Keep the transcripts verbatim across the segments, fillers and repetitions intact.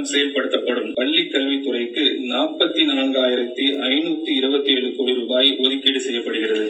மூலம் செயல்படுத்தப்படும் பள்ளி கல்வித்துறைக்கு நாற்பத்தி நான்காயிரத்தி ஐநூத்தி இருபத்தி ஏழு கோடி ரூபாய் ஒதுக்கீடு செய்யப்படுகிறது.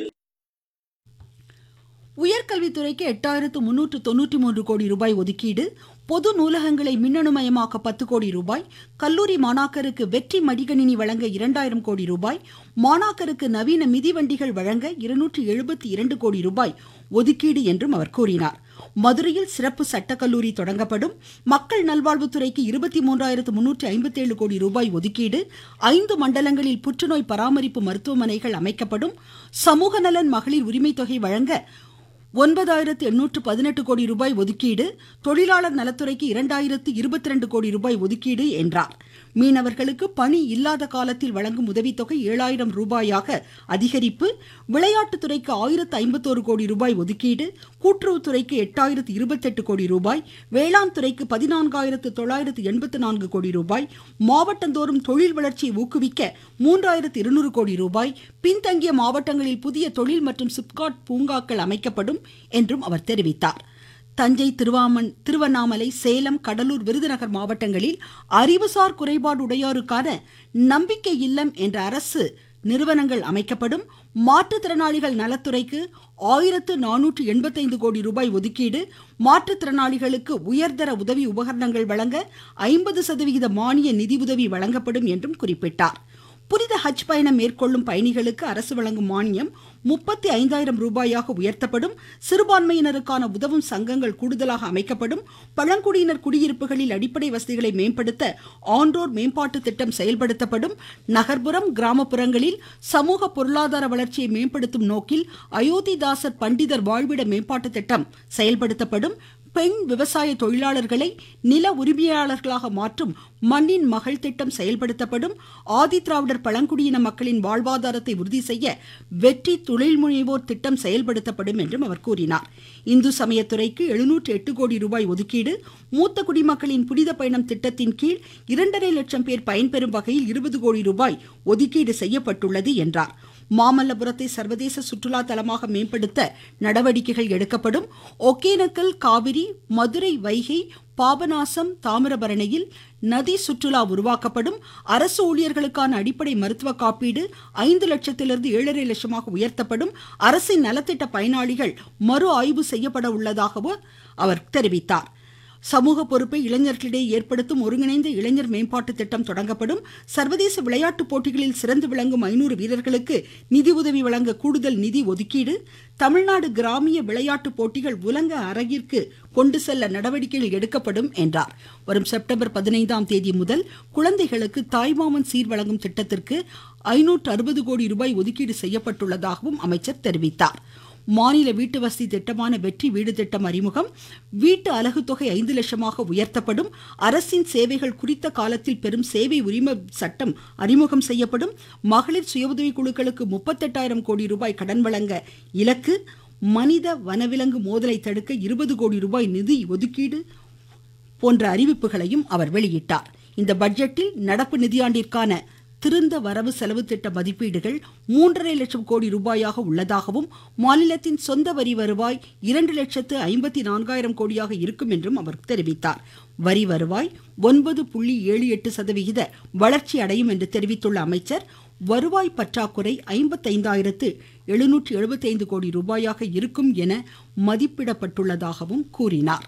உயர்கல்வித்துறைக்கு எட்டாயிரத்து முன்னூற்று தொன்னூற்றி மூன்று கோடி ரூபாய் ஒதுக்கீடு, பொது நூலகங்களை மின்னணுமயமாக்க பத்து கோடி ரூபாய், கல்லூரி மாணாக்கருக்கு வெற்றி மடிகணினி வழங்க இரண்டாயிரம் கோடி ரூபாய், மாணாக்கருக்கு நவீன மிதிவண்டிகள் வழங்க இருநூற்று எழுபத்தி இரண்டு கோடி ரூபாய் ஒதுக்கீடு என்றும் அவர் கூறினார். மதுரையில் சிறப்பு சட்டக்கல்லூரி தொடங்கப்படும். மக்கள் நல்வாழ்வுத்துறைக்கு இருபத்தி மூன்றாயிரத்து முன்னூற்றி ஐம்பத்தி ஏழு கோடி ரூபாய் ஒதுக்கீடு. ஐந்து மண்டலங்களில் புற்றுநோய் பராமரிப்பு மருத்துவமனைகள் அமைக்கப்படும். சமூக நலன் மகளிர் உரிமை தொகை வழங்க ஒன்பதாயிரத்து எண்ணூற்று பதினெட்டு கோடி ரூபாய் ஒதுக்கீடு. தொழிலாளர் நலத்துறைக்கு இரண்டாயிரத்து இருபத்தி இரண்டு கோடி ரூபாய் ஒதுக்கீடு என்றார். மீனவர்களுக்கு பணி இல்லாத காலத்தில் வழங்கும் உதவித்தொகை ஏழாயிரம் ரூபாயாக அதிகரிப்பு. விளையாட்டுத்துறைக்கு ஆயிரத்து ஐம்பத்தோரு கோடி ரூபாய் ஒதுக்கீடு. கூட்டுறவுத்துறைக்கு எட்டாயிரத்து இருபத்தெட்டு கோடி ரூபாய். வேளாண் துறைக்கு பதினான்காயிரத்து தொள்ளாயிரத்து எண்பத்தி நான்கு கோடி ரூபாய். மாவட்டந்தோறும் தொழில் வளர்ச்சியை ஊக்குவிக்க மூன்றாயிரத்து இருநூறு கோடி ரூபாய். பின்தங்கிய மாவட்டங்களில் புதிய தொழில் மற்றும் சிப்காட் பூங்காக்கள் அமைக்கப்படும் என்றும் அவர் தெரிவித்தார். தஞ்சை, திருவாமன் திருவண்ணாமலை, சேலம், கடலூர், விருதுநகர் மாவட்டங்களில் அறிவுசார் குறைபாடு உடையோருக்கான நம்பிக்கை இல்லம் என்ற அரசு நிறுவனங்கள் அமைக்கப்படும். மாற்றுத்திறனாளிகள் நலத்துறைக்கு ஆயிரத்து நானூற்று எண்பத்தைந்து கோடி ரூபாய் ஒதுக்கீடு. மாற்றுத்திறனாளிகளுக்கு உயர்தர உதவி உபகரணங்கள் வழங்க ஐம்பது சதவிகித மானிய நிதி உதவி வழங்கப்படும் என்றும் குறிப்பிட்டார். புனித ஹஜ் பயணம் மேற்கொள்ளும் பயணிகளுக்கு அரசு வழங்கும் மானியம் முப்பத்தி ஐந்தாயிரம் ரூபாயாக உயர்த்தப்படும். சிறுபான்மையினருக்கான உதவும் சங்கங்கள் கூடுதலாக அமைக்கப்படும். பழங்குடியினர் குடியிருப்புகளில் அடிப்படை வசதிகளை மேம்படுத்த ஆன்றோர் மேம்பாட்டு திட்டம் செயல்படுத்தப்படும். நகர்ப்புறம், கிராமப்புறங்களில் சமூக பொருளாதார வளர்ச்சியை மேம்படுத்தும் நோக்கில் அயோத்திதாசர் பண்டிதர் வாழ்விட மேம்பாட்டு திட்டம் செயல்படுத்தப்படும். பெண் விவசாய தொழிலாளர்களை நில உரிமையாளர்களாக மாற்றும் மண்ணின் மகள் திட்டம் செயல்படுத்தப்படும். ஆதிதிராவிடர் பழங்குடியின மக்களின் வாழ்வாதாரத்தை உறுதி செய்ய வெற்றி தொழில் முனைவோர் திட்டம் செயல்படுத்தப்படும் என்றும் அவர் கூறினார். இந்து சமயத்துறைக்கு எழுநூற்று எட்டு கோடி ரூபாய் ஒதுக்கீடு. மூத்த குடிமக்களின் புனித பயணம் திட்டத்தின் கீழ் இரண்டரை லட்சம் பேர் பயன்பெறும் வகையில் இருபது கோடி ரூபாய் ஒதுக்கீடு செய்யப்பட்டுள்ளது என்றார். மாமல்லபுரத்தை சர்வதேச சுற்றுலா தலமாக மேம்படுத்த நடவடிக்கைகள் எடுக்கப்படும். ஒகேனக்கல், காவிரி, மதுரை, வைகை, பாபநாசம், தாமிரபரணியில் நதி சுற்றுலா உருவாக்கப்படும். அரசு ஊழியர்களுக்கான அடிப்படை மருத்துவ காப்பீடு ஐந்து லட்சத்திலிருந்து ஏழரை லட்சமாக உயர்த்தப்படும். அரசின் நலத்திட்ட பயனாளிகள் மறு ஆய்வு செய்யப்பட உள்ளதாகவும் அவர் தெரிவித்தார். சமூக பொறுப்பை இளைஞர்களிடையே ஏற்படுத்தும் ஒருங்கிணைந்த இளைஞர் மேம்பாட்டு திட்டம் தொடங்கப்படும். சர்வதேச விளையாட்டுப் போட்டிகளில் சிறந்து விளங்கும் ஐநூறு வீரர்களுக்கு நிதி உதவி வழங்க கூடுதல் நிதி ஒதுக்கீடு. தமிழ்நாடு கிராமிய விளையாட்டுப் போட்டிகள் உலக அரங்கிற்கு கொண்டு செல்ல நடவடிக்கைகள் எடுக்கப்படும் என்றார். வரும் செப்டம்பர் பதினைந்தாம் தேதி முதல் குழந்தைகளுக்கு தாய்மாமன் சீர் வழங்கும் திட்டத்திற்கு ஐநூற்று அறுபது கோடி ரூபாய் ஒதுக்கீடு செய்யப்பட்டுள்ளதாகவும் அமைச்சர் தெரிவித்தார். மாநில வீட்டு வசதி திட்டமான வெற்றி வீடு திட்டம் அறிமுகம். வீட்டு அலகு தொகை ஐந்து லட்சமாக உயர்த்தப்படும். அரசின் சேவைகள் குறித்த காலத்தில் பெறும் சேவை உரிமை சட்டம் அறிமுகம் செய்யப்படும். மகளிர் சுய உதவி குழுக்களுக்கு முப்பத்தெட்டாயிரம் கோடி ரூபாய் கடன் வழங்க இலக்கு. மனித வனவிலங்கு மோதலை தடுக்க இருபது கோடி ரூபாய் நிதி ஒதுக்கீடு போன்ற அறிவிப்புகளையும் அவர் வெளியிட்டார். இந்த பட்ஜெட்டில் நடப்பு நிதியாண்டிற்கான திருந்த வரவு செலவு திட்ட மதிப்பீடுகள் மூன்றரை லட்சம் கோடி ரூபாயாக உள்ளதாகவும் மாநிலத்தின் சொந்த வரி வருவாய் இரண்டு லட்சத்து ஐம்பத்தி நான்காயிரம் கோடியாக இருக்கும் என்றும் அவர் தெரிவித்தார். வரி வருவாய் ஒன்பது புள்ளி ஏழு எட்டு சதவிகித வளர்ச்சி அடையும் என்று தெரிவித்துள்ள அமைச்சர், வருவாய் பற்றாக்குறை ஐம்பத்தைந்தாயிரத்து எழுநூற்று எழுபத்தி ஐந்து கோடி ரூபாயாக இருக்கும் என மதிப்பிடப்பட்டுள்ளதாகவும் கூறினார்.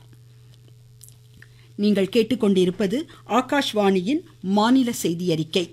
நீங்கள் கேட்டுக்கொண்டிருப்பது ஆகாஷ்வாணியின் மாநில செய்தி அறிக்கை.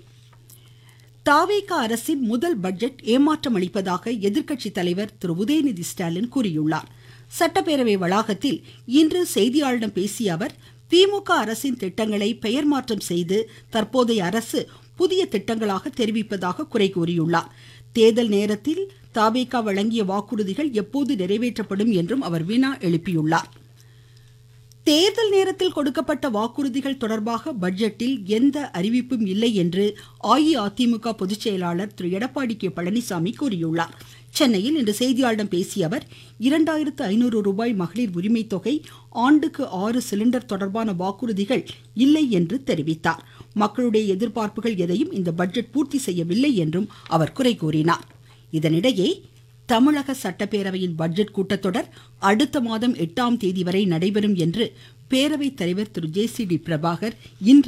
தாவேகா அரசின் முதல் பட்ஜெட் ஏமாற்றம் அளிப்பதாக எதிர்க்கட்சி தலைவர் திரு உதயநிதி ஸ்டாலின் கூறியுள்ளார். சட்டப்பேரவை வளாகத்தில் இன்று செய்தியாளர்களிடம் பேசிய அவர், திமுக அரசின் திட்டங்களை பெயர் மாற்றம் செய்து தற்போதைய அரசு புதிய திட்டங்களாக தெரிவிப்பதாக குறை கூறியுள்ளார். தேர்தல் நேரத்தில் தாவேகா வழங்கிய வாக்குறுதிகள் எப்போது நிறைவேற்றப்படும் என்றும் அவர் வினா எழுப்பியுள்ளார். தேர்தல் நேரத்தில் கொடுக்கப்பட்ட வாக்குறுதிகள் தொடர்பாக பட்ஜெட்டில் எந்த அறிவிப்பும் இல்லை என்று அஇஅதிமுக பொதுச் செயலாளர் திரு எடப்பாடி கே பழனிசாமி கூறியுள்ளார். சென்னையில் இன்று செய்தியாளர்களிடம் பேசிய அவர், இரண்டாயிரத்து ஐநூறு ரூபாய் மகளிர் உரிமை தொகை, ஆண்டுக்கு ஆறு சிலிண்டர் தொடர்பான வாக்குறுதிகள் இல்லை என்று தெரிவித்தார். மக்களுடைய எதிர்பார்ப்புகள் எதையும் இந்த பட்ஜெட் பூர்த்தி செய்யவில்லை என்றும் அவர் குறை கூறினார். இதனிடையே தமிழக சட்டப்பேரவையின் பட்ஜெட் கூட்டத்தொடர் அடுத்த மாதம் எட்டாம் தேதி வரை நடைபெறும் என்று பேரவைத் தலைவர் திரு ஜே சி டி பிரபாகர் இன்று